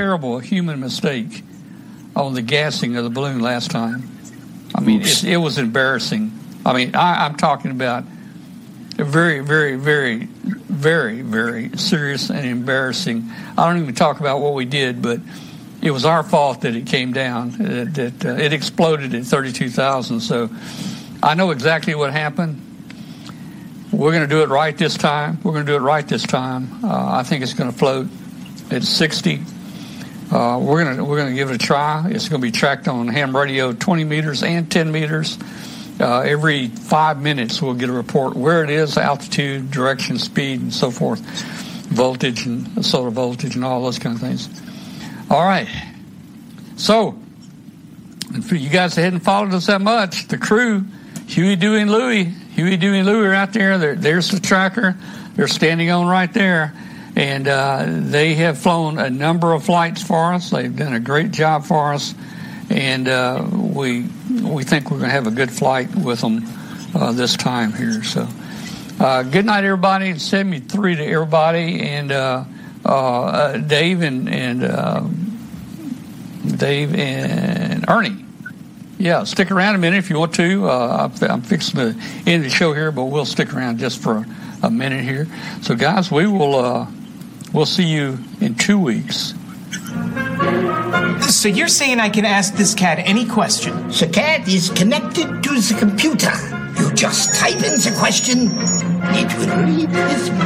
terrible human mistake on the gassing of the balloon last time. I mean, it was embarrassing. I mean, I'm talking about a very, very, very, very, very serious and embarrassing. I don't even talk about what we did, but it was our fault that it came down, that it exploded at 32,000. So I know exactly what happened. We're going to do it right this time. I think it's going to float at 60. We're going to give it a try. It's going to be tracked on ham radio 20 meters and 10 meters. Every 5 minutes we'll get a report where it is, altitude, direction, speed, and so forth, voltage and solar voltage and all those kind of things. All right. So, if you guys hadn't followed us that much, the crew, Huey, Dewey, and Louie are out there. There's the tracker. They're standing on right there. And they have flown a number of flights for us. They've done a great job for us. And we think we're going to have a good flight with them this time here. So, good night, everybody. Send me 3 to everybody. And Dave and Ernie. Yeah, stick around a minute if you want to. I'm fixing to end the show here, but we'll stick around just for a minute here. So, guys, we'll see you in 2 weeks. So you're saying I can ask this cat any question? The cat is connected to the computer. You just type in the question, it will read his